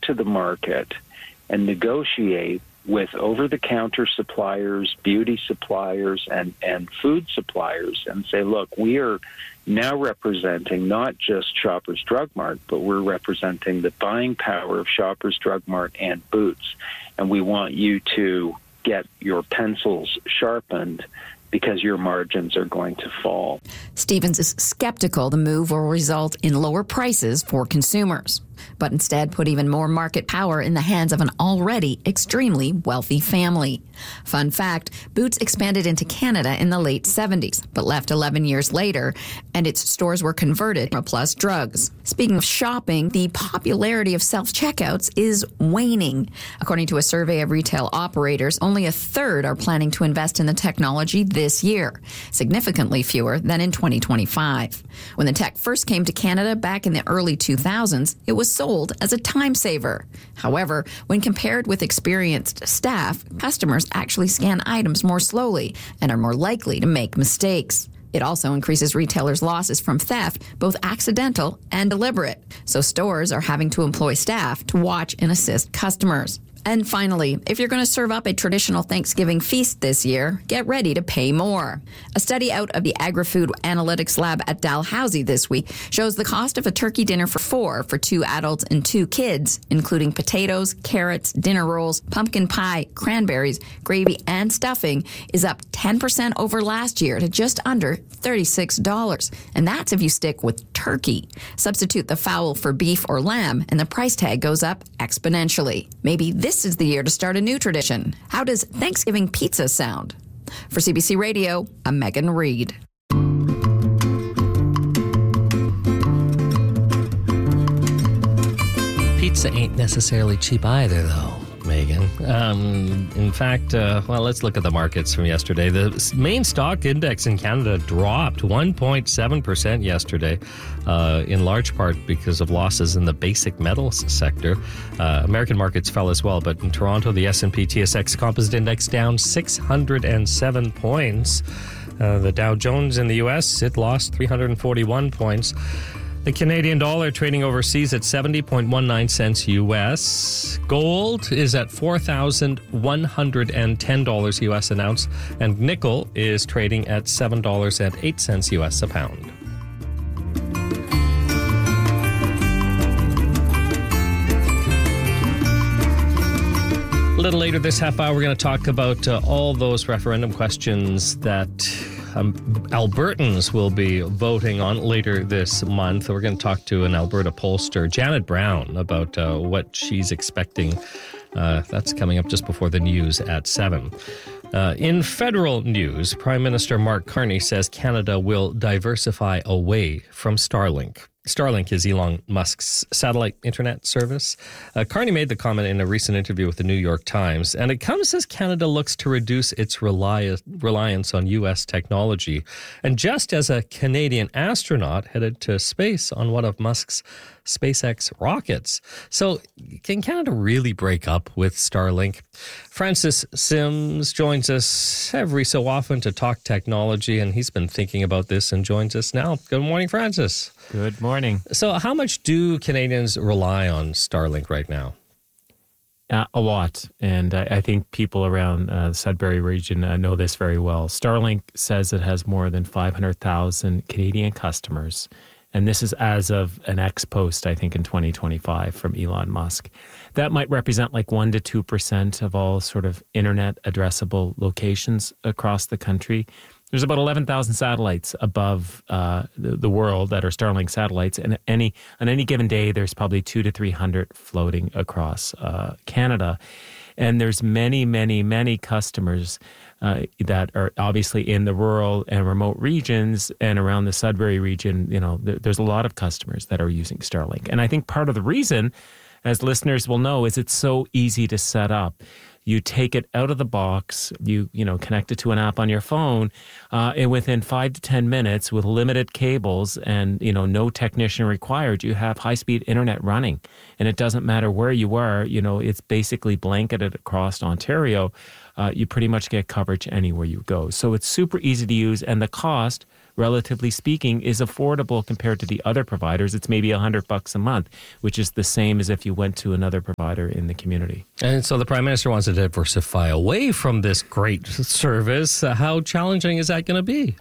to the market and negotiate with over-the-counter suppliers, beauty suppliers, and food suppliers and say, look, we are now representing not just Shoppers Drug Mart, but we're representing the buying power of Shoppers Drug Mart and Boots. And we want you to get your pencils sharpened because your margins are going to fall. Stevens is skeptical the move will result in lower prices for consumers, but instead put even more market power in the hands of an already extremely wealthy family. Fun fact, Boots expanded into Canada in the late 70s, but left 11 years later, and its stores were converted to Plus Drugs. Speaking of shopping, the popularity of self-checkouts is waning. According to a survey of retail operators, only a third are planning to invest in the technology this year, significantly fewer than in 2025. When the tech first came to Canada back in the early 2000s, it was sold as a time saver. However, when compared with experienced staff, customers actually scan items more slowly and are more likely to make mistakes. It also increases retailers' losses from theft, both accidental and deliberate. So stores are having to employ staff to watch and assist customers. And finally, if you're going to serve up a traditional Thanksgiving feast this year, get ready to pay more. A study out of the Agri-Food Analytics Lab at Dalhousie this week shows the cost of a turkey dinner for four for 2 adults and 2 kids, including potatoes, carrots, dinner rolls, pumpkin pie, cranberries, gravy, and stuffing, is up 10% over last year to just under $36. And that's if you stick with turkey. Substitute the fowl for beef or lamb, and the price tag goes up exponentially. Maybe this is the year to start a new tradition. How does Thanksgiving pizza sound? For CBC Radio, I'm Megan Reed. Pizza ain't necessarily cheap either, though, Megan. In fact, let's look at the markets from yesterday. The main stock index in Canada dropped 1.7% yesterday, in large part because of losses in the basic metals sector. American markets fell as well, but in Toronto, the S&P TSX Composite Index down 607 points. The Dow Jones in the U.S., it lost 341 points. The Canadian dollar trading overseas at 70.19 cents U.S. Gold is at $4,110 U.S. an ounce, and nickel is trading at $7.08 U.S. a pound. A little later this half hour, we're going to talk about all those referendum questions that Albertans will be voting on later this month. We're going to talk to an Alberta pollster, Janet Brown, about what she's expecting. That's coming up just before the news at 7. In federal news, Prime Minister Mark Carney says Canada will diversify away from Starlink. Starlink is Elon Musk's satellite internet service. Carney made the comment in a recent interview with the New York Times, and it comes as Canada looks to reduce its reliance on U.S. technology. And just as a Canadian astronaut headed to space on one of Musk's SpaceX rockets. So can Canada really break up with Starlink? Francis Sims joins us every so often to talk technology, and he's been thinking about this and joins us now. Good morning, Francis. Good morning. So how much do Canadians rely on Starlink right now? A lot. And I think people around the Sudbury region know this very well. Starlink says it has more than 500,000 Canadian customers. And this is as of an X post, I think, in 2025 from Elon Musk. That might represent like 1% to 2% of all sort of internet addressable locations across the country. There's about 11,000 satellites above the world that are Starlink satellites. And on any given day, there's probably 200 to 300 floating across Canada. And there's many, many, many customers that are obviously in the rural and remote regions and around the Sudbury region. You know, there's a lot of customers that are using Starlink. And I think part of the reason, as listeners will know, is it's so easy to set up. You take it out of the box, you connect it to an app on your phone, and within 5 to 10 minutes with limited cables and, no technician required, you have high-speed internet running. And it doesn't matter where you are, it's basically blanketed across Ontario. You pretty much get coverage anywhere you go. So it's super easy to use, and the cost relatively speaking, is affordable compared to the other providers. It's maybe $100 a month, which is the same as if you went to another provider in the community. And so the Prime Minister wants to diversify away from this great service. How challenging is that going to be?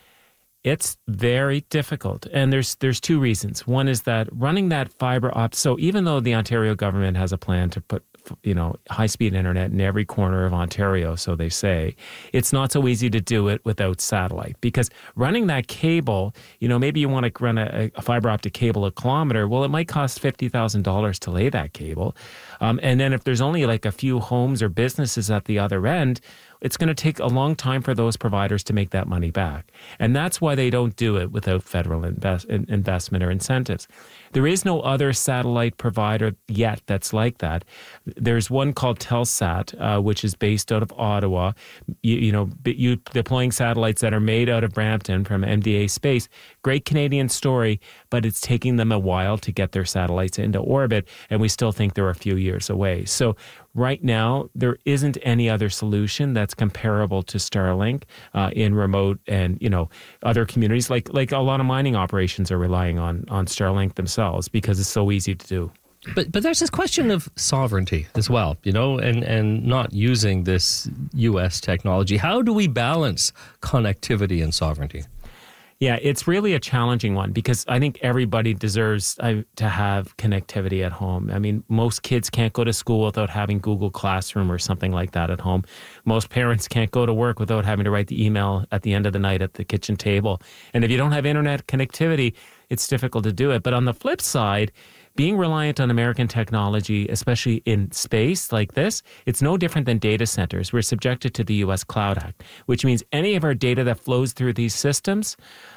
It's very difficult. And there's two reasons. One is that running that fiber optic, so even though the Ontario government has a plan to put high-speed internet in every corner of Ontario, so they say, it's not so easy to do it without satellite. Because running that cable, maybe you want to run a fiber optic cable a kilometer, well, it might cost $50,000 to lay that cable. And then if there's only like a few homes or businesses at the other end, it's going to take a long time for those providers to make that money back. And that's why they don't do it without federal investment or incentives. There is no other satellite provider yet that's like that. There's one called Telsat, which is based out of Ottawa. You deploying satellites that are made out of Brampton from MDA Space. Great Canadian story, but it's taking them a while to get their satellites into orbit, and we still think they're a few years away. So right now, there isn't any other solution that's comparable to Starlink in remote and other communities. Like a lot of mining operations are relying on Starlink themselves because it's so easy to do. But there's this question of sovereignty as well, and not using this U.S. technology. How do we balance connectivity and sovereignty? Yeah, it's really a challenging one because I think everybody deserves to have connectivity at home. I mean, most kids can't go to school without having Google Classroom or something like that at home. Most parents can't go to work without having to write the email at the end of the night at the kitchen table. And if you don't have internet connectivity, it's difficult to do it. But on the flip side, being reliant on American technology, especially in space like this, it's no different than data centers. We're subjected to the U.S. Cloud Act, which means any of our data that flows through these systems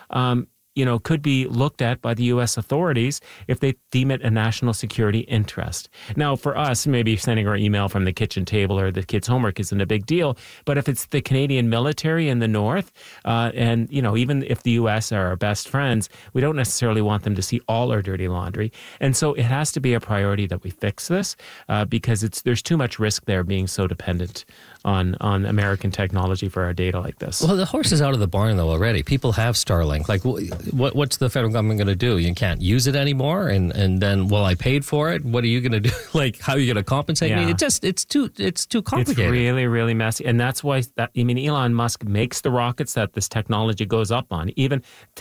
could be looked at by the U.S. authorities if they deem it a national security interest. Now, for us, maybe sending our email from the kitchen table or the kids' homework isn't a big deal. But if it's the Canadian military in the north, and even if the U.S. are our best friends, we don't necessarily want them to see all our dirty laundry. And so it has to be a priority that we fix this because there's too much risk there being so dependent on American technology for our data like this. Well, the horse is out of the barn, though, already. People have Starlink. Like, what's the federal government going to do? You can't use it anymore? And then, well, I paid for it. What are you going to do? Like, how are you going to compensate me? It's too complicated. It's really, really messy. And that's why, Elon Musk makes the rockets that this technology goes up on. Even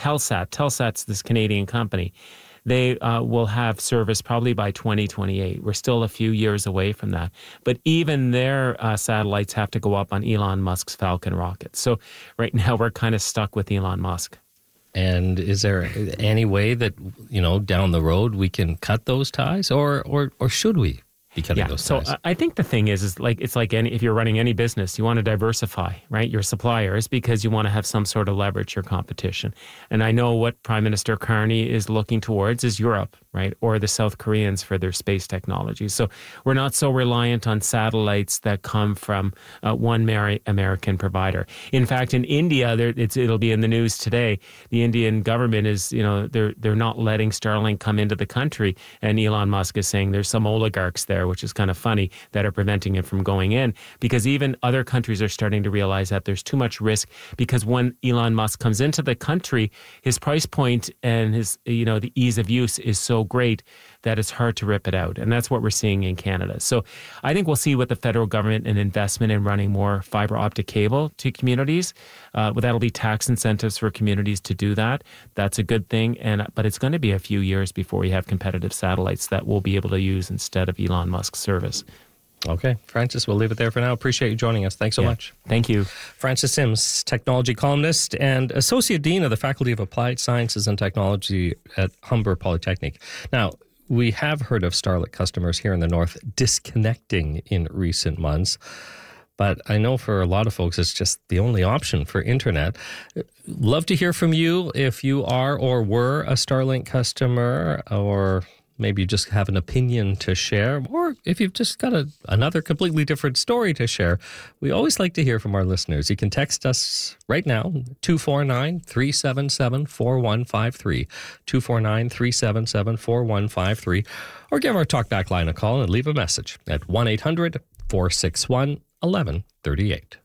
Telsat's this Canadian company. They will have service probably by 2028. We're still a few years away from that. But even their satellites have to go up on Elon Musk's Falcon rocket. So right now we're kind of stuck with Elon Musk. And is there any way that, down the road we can cut those ties or should we be cutting those ties? So I think the thing is like it's like if you're running any business, you want to diversify, right, your suppliers because you want to have some sort of leverage your competition. And I know what Prime Minister Carney is looking towards is Europe, right, or the South Koreans for their space technology. So we're not so reliant on satellites that come from one American provider. In fact, in India, it'll be in the news today. The Indian government is, they're not letting Starlink come into the country, and Elon Musk is saying there's some oligarchs there, which is kind of funny, that are preventing it from going in because even other countries are starting to realize that there's too much risk because when Elon Musk comes into the country, his price point and his, the ease of use is so great that it's hard to rip it out. And that's what we're seeing in Canada. So I think we'll see with the federal government an investment in running more fiber optic cable to communities. That'll be tax incentives for communities to do that. That's a good thing. But it's going to be a few years before we have competitive satellites that we'll be able to use instead of Elon Musk's service. Okay, Francis, we'll leave it there for now. Appreciate you joining us. Thanks so much. Thank you. Francis Sims, technology columnist and Associate Dean of the Faculty of Applied Sciences and Technology at Humber Polytechnic. Now, we have heard of Starlink customers here in the north disconnecting in recent months, but I know for a lot of folks it's just the only option for internet. Love to hear from you if you are or were a Starlink customer, or maybe you just have an opinion to share, or if you've just got another completely different story to share. We always like to hear from our listeners. You can text us right now, 249-377-4153, 249-377-4153, or give our talkback line a call and leave a message at 1-800-461-1138.